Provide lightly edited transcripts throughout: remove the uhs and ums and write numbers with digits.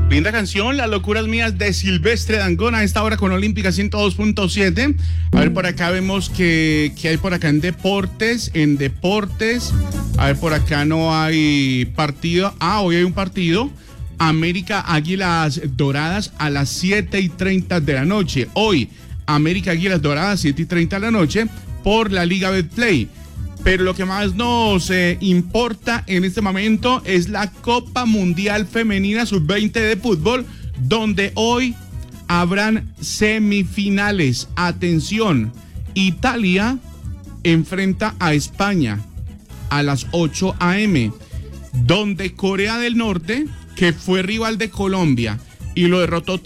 Linda canción, Las locuras mías de Silvestre Dangond, a esta hora con Olímpica 102.7. A ver, por acá vemos que hay por acá en deportes. A ver, por acá no hay partido. Hoy hay un partido. América Águilas Doradas a las 7:30 de la noche. Hoy, América Águilas Doradas, 7:30 de la noche, por la Liga Betplay. Pero lo que más nos importa en este momento es la Copa Mundial Femenina Sub-20 de fútbol, donde hoy habrán semifinales. Atención, Italia enfrenta a España a las 8 a.m., donde Corea del Norte, que fue rival de Colombia y lo derrotó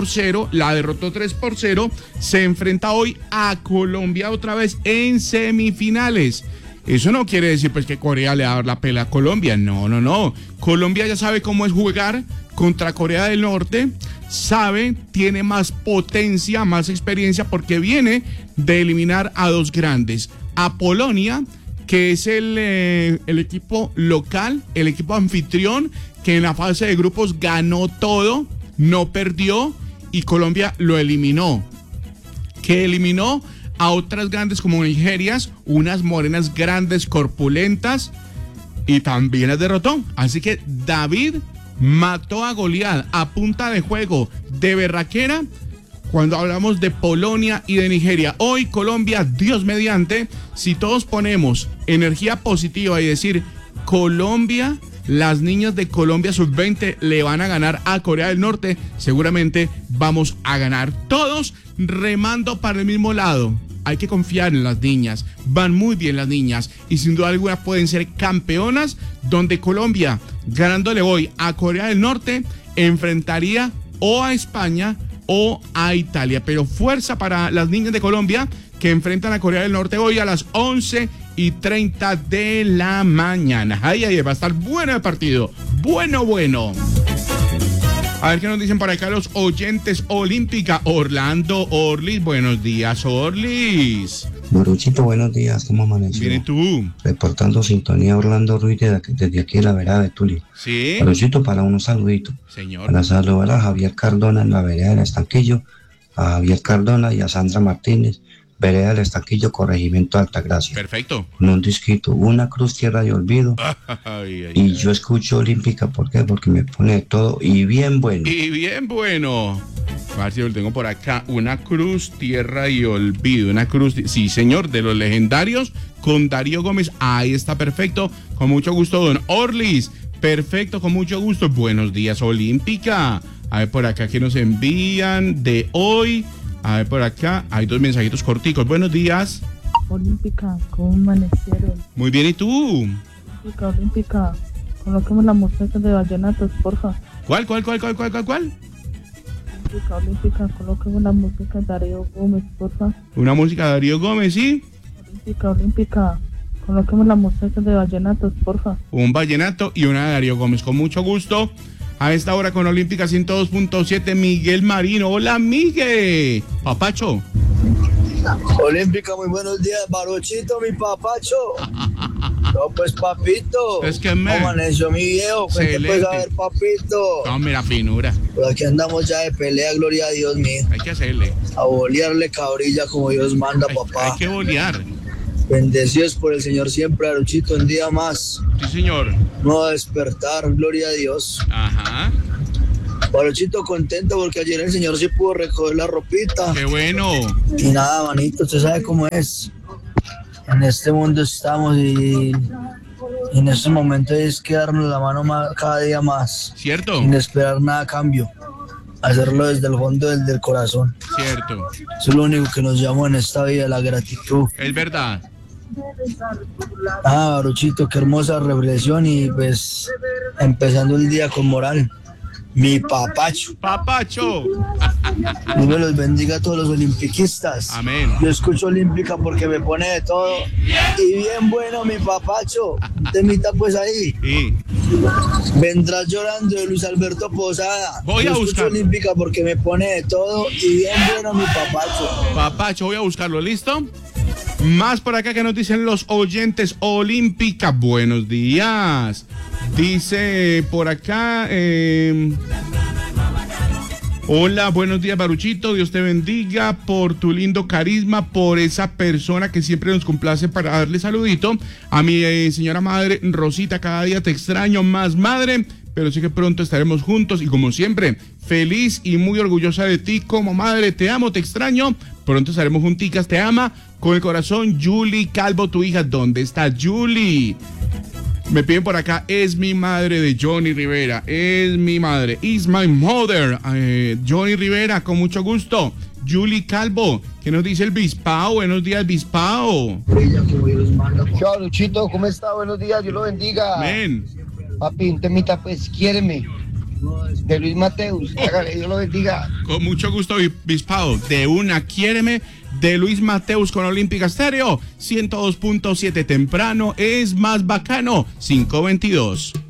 3-0, se enfrenta hoy a Colombia otra vez en semifinales. Eso no quiere decir pues que Corea le va a dar la pela a Colombia, no. Colombia ya sabe cómo es jugar contra Corea del Norte, tiene más potencia, más experiencia, porque viene de eliminar a dos grandes, a Polonia, que es el equipo local, el equipo anfitrión, que en la fase de grupos ganó todo, no perdió, y Colombia lo eliminó. Que eliminó a otras grandes como Nigeria, unas morenas grandes, corpulentas, y también las derrotó. Así que David mató a Goliat a punta de juego, de berraquera, cuando hablamos de Polonia y de Nigeria. Hoy Colombia, Dios mediante, si todos ponemos energía positiva y decir Colombia, las niñas de Colombia Sub-20 le van a ganar a Corea del Norte, seguramente vamos a ganar todos remando para el mismo lado. Hay que confiar en las niñas, van muy bien las niñas y sin duda alguna pueden ser campeonas, donde Colombia, ganándole hoy a Corea del Norte, enfrentaría o a España o a Italia. Pero fuerza para las niñas de Colombia, que enfrentan a Corea del Norte hoy a las 11:30 de la mañana. Ay, va a estar bueno el partido. Bueno. A ver qué nos dicen por acá los oyentes. Olímpica, Orlando Orlis. Buenos días, Orlis. Boruchito, buenos días, ¿cómo amaneció? Bien, ¿y tú? Reportando sintonía, Orlando Ruiz, desde aquí de la vereda de Tuli. Sí. Boruchito, para unos saluditos. Señor. Para saludar a Javier Cardona en la vereda del Estanquillo, a Javier Cardona y a Sandra Martínez, vereda del Estanquillo, corregimiento de Altagracia. Perfecto. Con un disquito, Una cruz, tierra y olvido. Yo escucho Olímpica, ¿por qué? Porque me pone de todo y bien bueno. A ver si lo tengo por acá. Una cruz, tierra y olvido. Una cruz, sí señor, de los legendarios, con Darío Gómez. Ahí está, perfecto. Con mucho gusto, don Orlis. Perfecto, con mucho gusto. Buenos días, Olímpica. A ver por acá que nos envían de hoy. A ver por acá, hay dos mensajitos corticos. Buenos días. Olímpica, ¿cómo amanecieron? Muy bien, ¿y tú? Olímpica, coloquemos la música de vallenatos, porfa. ¿Cuál? Olímpica, coloquemos la música de Darío Gómez, porfa. Una música de Darío Gómez, ¿sí? Olímpica, coloquemos la música de vallenatos, porfa. Un vallenato y una de Darío Gómez, con mucho gusto. A esta hora con Olímpica 102.7, Miguel Marino. Hola, Miguel. Papacho. Olímpica, muy buenos días, Barochito, mi papacho. No, pues, papito. Es que ¿Cómo amaneció mi viejo? Cuente pues a ver, papito. No, mira, finura. Por aquí andamos ya de pelea, gloria a Dios mío. Hay que hacerle. A bolearle cabrilla como Dios manda, papá. Hay que bolear. Bendecidos por el Señor siempre, Barochito, un día más. Sí, señor. No despertar, gloria a Dios. Ajá. Barochito, contento porque ayer el Señor sí pudo recoger la ropita. ¡Qué bueno! Y nada, manito, usted sabe cómo es. En este mundo estamos y en estos momentos es que darnos la mano cada día más. ¿Cierto? Sin esperar nada a cambio. Hacerlo desde el fondo del corazón. Cierto. Eso es lo único que nos llama en esta vida, la gratitud. Es verdad. Baruchito, qué hermosa reflexión y pues empezando el día con moral. Mi papacho. Papacho. Dios me los bendiga a todos los olimpiquistas. Amén. Yo escucho Olímpica porque me pone de todo. Y bien bueno, mi papacho. Temita pues ahí. Sí. Vendrás llorando de Luis Alberto Posada. Voy a buscar. Escucho Olímpica porque me pone de todo. Y bien bueno, mi papacho. Papacho, voy a buscarlo, ¿listo? Más por acá que nos dicen los oyentes. Olímpica, buenos días. Dice por acá, Hola, buenos días, Baruchito. Dios te bendiga por tu lindo carisma, por esa persona que siempre nos complace para darle saludito. A mi señora madre, Rosita, cada día te extraño más, madre, pero sé que pronto estaremos juntos y como siempre, feliz y muy orgullosa de ti como madre. Te amo, te extraño. Pronto estaremos junticas, te ama con el corazón. Julie Calvo, tu hija. ¿Dónde está Julie? Me piden por acá, es mi madre de Johnny Rivera, es mi madre, is my mother. Johnny Rivera, con mucho gusto. Julie Calvo, ¿qué nos dice el Bispao? Buenos días, Bispao. Chao, Luchito, ¿cómo está? Buenos días, Dios lo bendiga. Amén. Papi, un temita, pues, quiéreme, de Luis Mateus, hágale, Dios lo bendiga. Con mucho gusto, Bispao, de una, quiéreme, de Luis Mateus con Olímpica Estéreo, 102.7 temprano, es más bacano, 522.